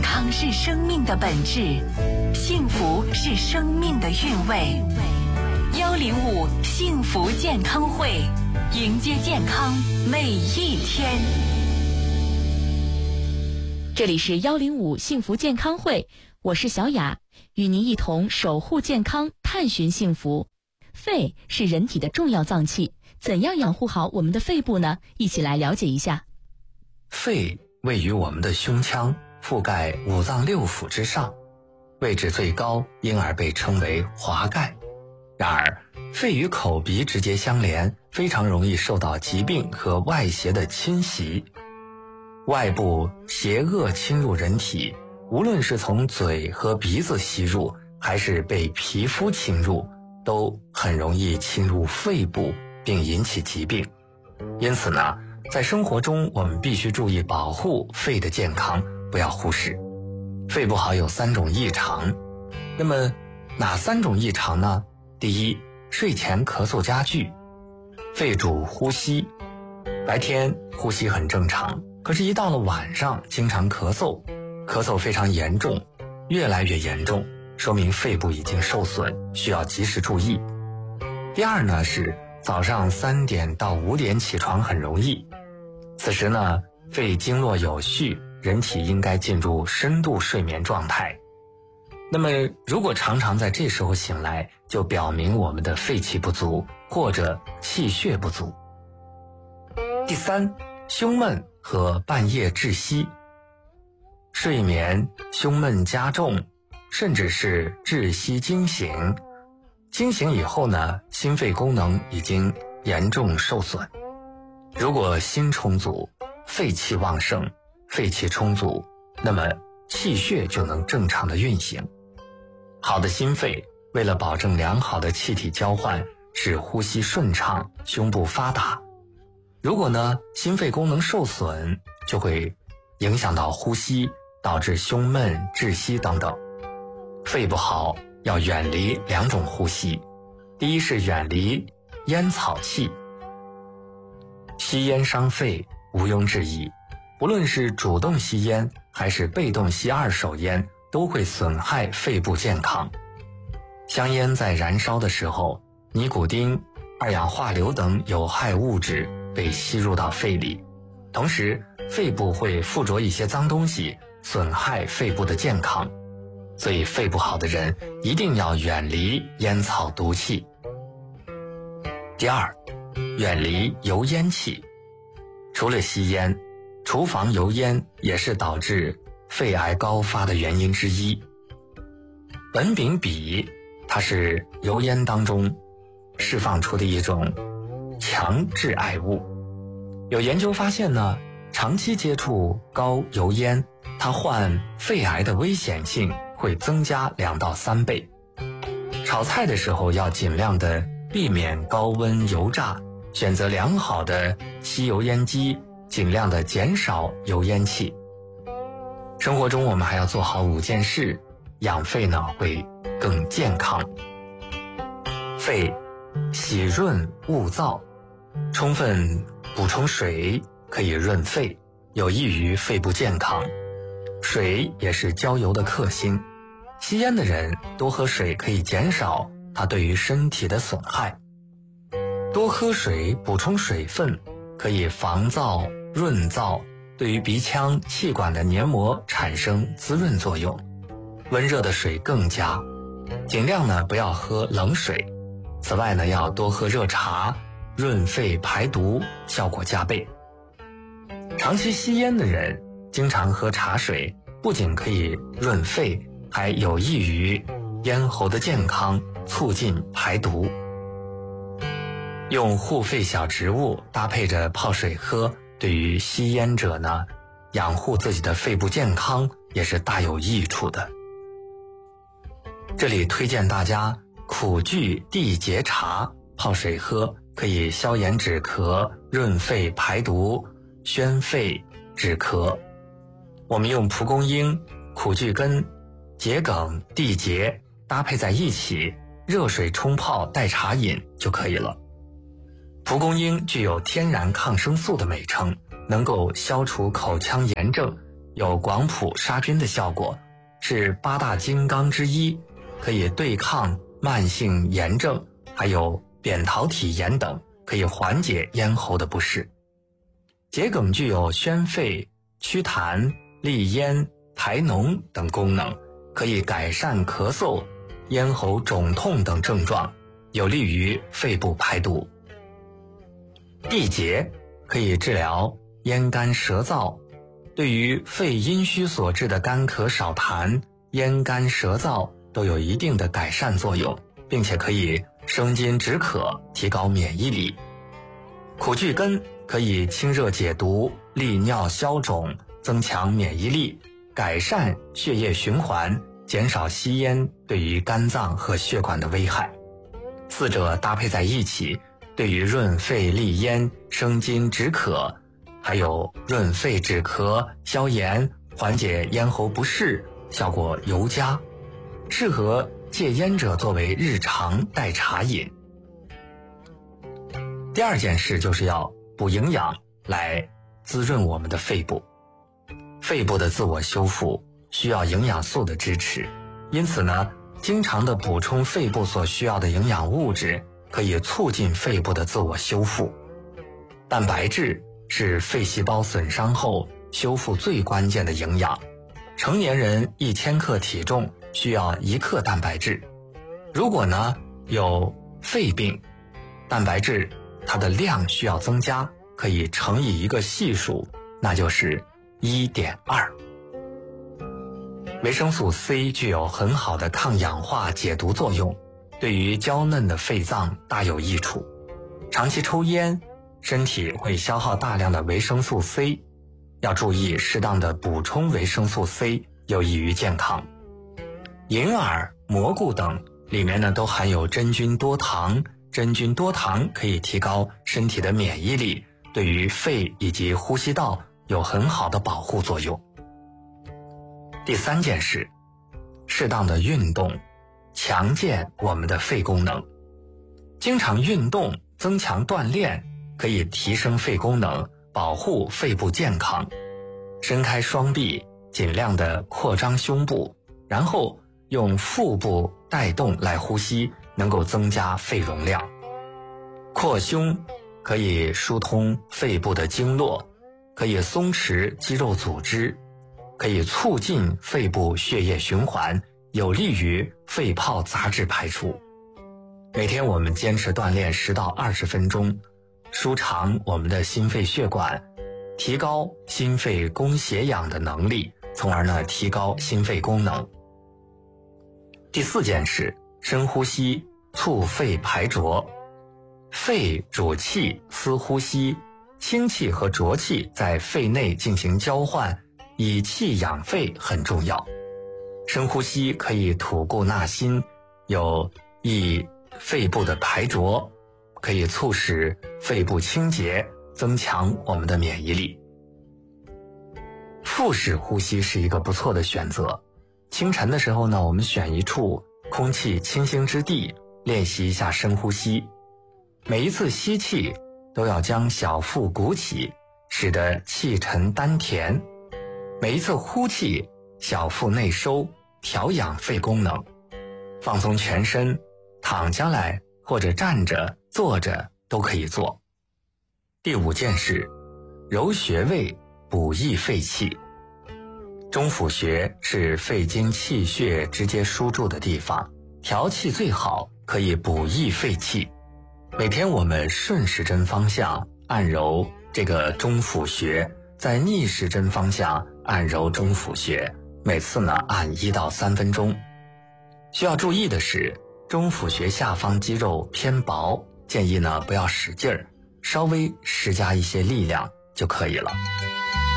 康是生命的本质，幸福是生命的韵味。105幸福健康会，迎接健康每一天。 这里是105幸福健康会，我是小雅，与您一同守护健康，探寻幸福。肺是人体的重要脏器，怎样养护好我们的肺部呢？一起来了解一下。 肺位于我们的胸腔，覆盖五脏六腑之上，位置最高，因而被称为华盖。然而，肺与口鼻直接相连，非常容易受到疾病和外邪的侵袭。外部邪恶侵入人体，无论是从嘴和鼻子吸入，还是被皮肤侵入，都很容易侵入肺部，并引起疾病。因此呢，在生活中我们必须注意保护肺的健康，不要忽视。肺不好有3种异常，那么哪3种异常呢？第一，睡前咳嗽加剧。肺主呼吸，白天呼吸很正常，可是一到了晚上经常咳嗽，咳嗽非常严重，越来越严重，说明肺部已经受损，需要及时注意。第二呢，是早上3点到5点起床很容易，此时呢，肺经络有序，人体应该进入深度睡眠状态。那么如果常常在这时候醒来，就表明我们的肺气不足或者气血不足。第三，胸闷和半夜窒息。睡眠胸闷加重，甚至是窒息惊醒。惊醒以后呢，心肺功能已经严重受损。如果心充足，肺气旺盛，肺气充足，那么气血就能正常的运行。好的心肺为了保证良好的气体交换，使呼吸顺畅，胸部发达。如果呢，心肺功能受损，就会影响到呼吸，导致胸闷、窒息等等。肺不好要远离2种呼吸。第一是远离烟草气。吸烟伤肺毋庸置疑，无论是主动吸烟还是被动吸二手烟，都会损害肺部健康。香烟在燃烧的时候，尼古丁、二氧化硫等有害物质被吸入到肺里，同时肺部会附着一些脏东西，损害肺部的健康。所以肺不好的人一定要远离烟草毒气。第二，远离油烟气。除了吸烟，厨房油烟也是导致肺癌高发的原因之一。苯丙芘它是油烟当中释放出的一种强致癌物。有研究发现呢，长期接触高油烟，它患肺癌的危险性会增加2到3倍。炒菜的时候要尽量的避免高温油炸，选择良好的吸油烟机，尽量的减少油烟气。生活中我们还要做好5件事，养肺呢会更健康。肺喜润勿燥，充分补充水可以润肺，有益于肺部健康。水也是焦油的克星，吸烟的人多喝水可以减少它对于身体的损害。多喝水补充水分，可以防燥润燥，对于鼻腔气管的黏膜产生滋润作用。温热的水更佳，尽量呢不要喝冷水。此外呢，要多喝热茶，润肺排毒，效果加倍。长期吸烟的人经常喝茶水，不仅可以润肺，还有益于咽喉的健康，促进排毒。用护肺小植物搭配着泡水喝，对于吸烟者呢，养护自己的肺部健康也是大有益处的。这里推荐大家苦苣地结茶泡水喝，可以消炎止咳，润肺排毒，宣肺止咳。我们用蒲公英、苦苣根、桔梗、地结搭配在一起，热水冲泡代茶饮就可以了。蒲公英具有天然抗生素的美称，能够消除口腔炎症， 有广谱杀菌的效果，是8大金刚之一，可以对抗慢性炎症，还有扁桃体炎等，可以缓解咽喉的不适。桔梗具有宣肺、祛痰、利咽、排脓等功能，可以改善咳嗽、咽喉肿痛等症状，有利于肺部排毒。地桔可以治疗咽干舌燥，对于肺阴虚所致的干咳少痰、咽干舌燥都有一定的改善作用，并且可以生津止渴，提高免疫力。苦苣根可以清热解毒、利尿消肿，增强免疫力，改善血液循环，减少吸烟对于肝脏和血管的危害。四者搭配在一起，对于润肺利咽、生津止渴，还有润肺止咳、消炎、缓解咽喉不适，效果尤佳，适合戒烟者作为日常代茶饮。第二件事就是要补营养来滋润我们的肺部。肺部的自我修复需要营养素的支持，因此呢，经常的补充肺部所需要的营养物质，可以促进肺部的自我修复。蛋白质是肺细胞损伤后修复最关键的营养。成年人1000克体重需要1克蛋白质。如果呢有肺病，蛋白质它的量需要增加，可以乘以一个系数，那就是 1.2。维生素 C 具有很好的抗氧化解毒作用，对于娇嫩的肺脏大有益处。长期抽烟，身体会消耗大量的维生素 C， 要注意适当的补充维生素 C， 有益于健康。银耳、蘑菇等里面呢都含有真菌多糖，真菌多糖可以提高身体的免疫力，对于肺以及呼吸道有很好的保护作用。第三件事，适当的运动，强健我们的肺功能。经常运动，增强锻炼，可以提升肺功能，保护肺部健康。伸开双臂，尽量的扩张胸部，然后用腹部带动来呼吸，能够增加肺容量。扩胸可以疏通肺部的经络，可以松弛肌肉组织，可以促进肺部血液循环，有利于肺泡杂质排出。每天我们坚持锻炼10到20分钟，舒长我们的心肺血管，提高心肺供血氧的能力，从而呢提高心肺功能。第四件事，深呼吸，促肺排浊。肺主气司呼吸，清气和浊气在肺内进行交换，以气养肺很重要。深呼吸可以吐故纳新，有益肺部的排浊，可以促使肺部清洁，增强我们的免疫力。腹式呼吸是一个不错的选择。清晨的时候呢，我们选一处空气清新之地，练习一下深呼吸。每一次吸气都要将小腹鼓起，使得气沉丹田。每一次呼气，小腹内收，调养肺功能。放松全身，躺下来或者站着、坐着都可以做。第五件事，揉穴位，补益肺气。中府穴是肺经气血直接输注的地方，调气最好，可以补益肺气。每天我们顺时针方向按揉这个中府穴，在逆时针方向按揉中府穴，每次呢按1到3分钟。需要注意的是，中府穴下方肌肉偏薄，建议呢不要使劲儿，稍微施加一些力量就可以了。